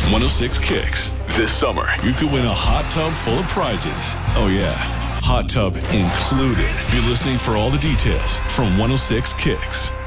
106 Kicks. This summer, you could win a hot tub full of prizes. Oh, yeah. Hot tub included. Be listening for all the details from 106 Kicks.